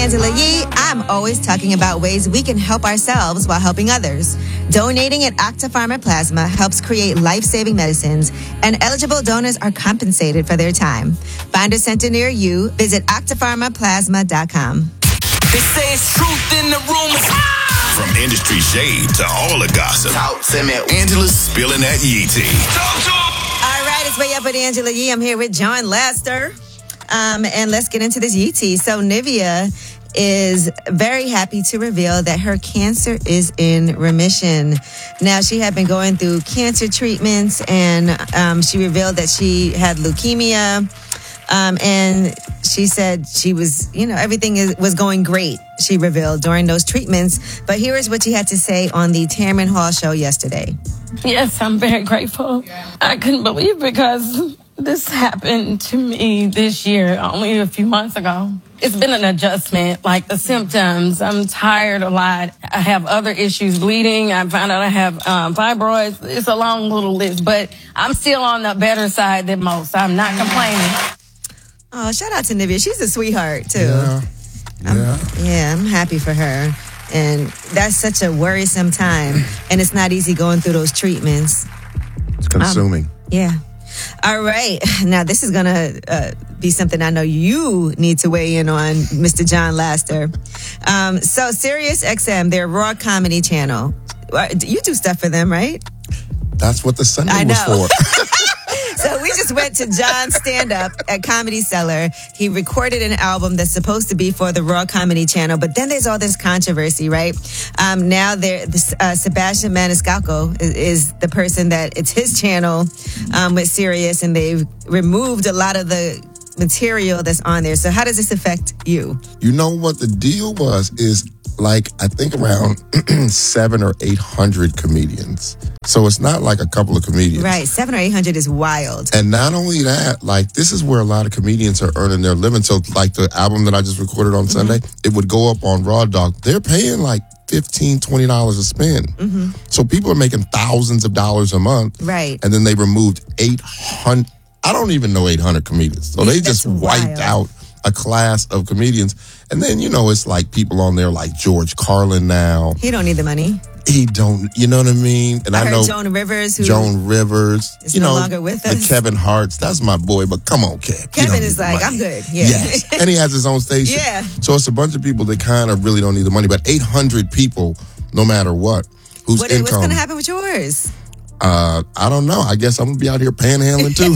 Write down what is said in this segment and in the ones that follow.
Angela Yee. I'm always talking about ways we can help ourselves while helping others. Donating at Octapharma Plasma helps create life-saving medicines, and eligible donors are compensated for their time. Find a center near you. Visit octapharmaplasma.com. They say it's truth in the rumors. From industry shade to all the gossip. Talk to me. Angela's spilling that Yee tea. Talk to him. All right, it's Way Up with Angela Yee. I'm here with John Laster. And let's get into this Yee tea. So Nivea is very happy to reveal that her cancer is in remission. Now, she had been going through cancer treatments, and she revealed that she had leukemia. And she said she was, everything was going great, she revealed, during those treatments. But here is what she had to say on the Tamron Hall show yesterday. Yes, I'm very grateful. I couldn't believe because this happened to me this year, only a few months ago. It's been an adjustment, like the symptoms. I'm tired a lot. I have other issues, bleeding. I found out I have fibroids. It's a long little list, but I'm still on the better side than most. I'm not complaining. Oh, shout out to Nivea. She's a sweetheart, too. Yeah. I'm happy for her. And that's such a worrisome time. And it's not easy going through those treatments. It's consuming. Yeah. All right. Now, this is going to be something I know you need to weigh in on, Mr. John Laster. So, Sirius XM, their Raw comedy channel. You do stuff for them, right? That's what the Sunday was for. So we just went to John's stand-up at Comedy Cellar. He recorded an album that's supposed to be for the Raw Comedy Channel, but then there's all this controversy, right? Now Sebastian Maniscalco is the person that it's his channel with Sirius, and they've removed a lot of the material that's on there. So how does this affect you? You know what the deal was is, like, I think around 700 or 800 comedians. So it's not like a couple of comedians. Right, 700 or 800 is wild. And not only that, like, this is where a lot of comedians are earning their living. So, like, the album that I just recorded on Sunday, it would go up on Raw Dog. They're paying like $15, $20 a spin. So people are making thousands of dollars a month. Right. And then they removed 800, I don't even know 800 comedians. So they just wiped out a class of comedians. And then, it's like people on there like George Carlin now. He don't need the money. He don't, you know what I mean? And I know Joan Rivers, is no longer with us. The Kevin Hart's, that's my boy, but come on, Kev. Kevin is like, I'm good. Yeah. Yes. And he has his own station. Yeah. So it's a bunch of people that kind of really don't need the money, but 800 people, no matter what, whose income. What's going to happen with yours? I don't know. I guess I'm going to be out here panhandling too.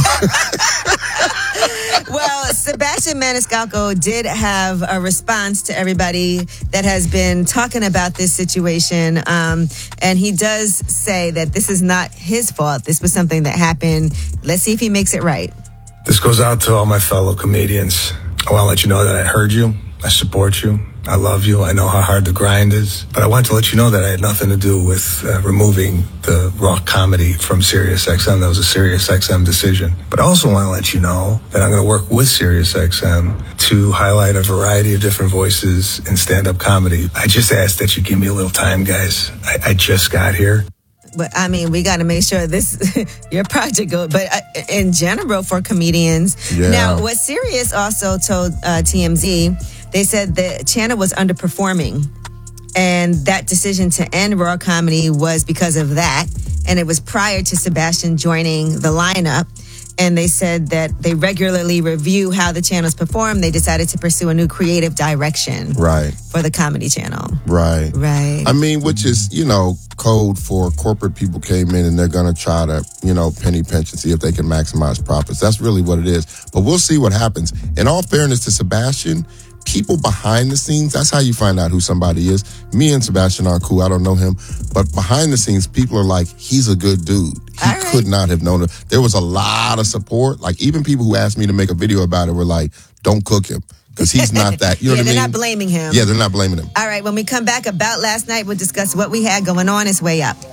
Well, Sebastian Maniscalco did have a response to everybody that has been talking about this situation. And he does say that this is not his fault. This was something that happened. Let's see if he makes it right. This goes out to all my fellow comedians. I want to let you know that I heard you. I support you. I love you. I know how hard the grind is. But I want to let you know that I had nothing to do with removing the Raw comedy from Sirius XM. That was a Sirius XM decision. But I also want to let you know that I'm going to work with Sirius XM to highlight a variety of different voices in stand-up comedy. I just ask that you give me a little time, guys. I just got here. But I mean, we got to make sure your project goes. But in general, for comedians. Yeah. Now, what Sirius also told TMZ, they said the channel was underperforming. And that decision to end Raw Comedy was because of that. And it was prior to Sebastian joining the lineup. And they said that they regularly review how the channels perform. They decided to pursue a new creative direction for the comedy channel. Right. I mean, which is, code for corporate people came in and they're going to try to, penny pinch and see if they can maximize profits. That's really what it is. But we'll see what happens. In all fairness to Sebastian, people behind the scenes, that's how you find out who somebody is. Me and Sebastian are cool. I don't know him. But behind the scenes, people are like, he's a good dude. He could not have known it. There was a lot of support. Like, even people who asked me to make a video about it were like, don't cook him. Because he's not that. You know what I mean? They're not blaming him. Yeah, they're not blaming him. All right, when we come back about last night, we'll discuss what we had going on. It's Way Up.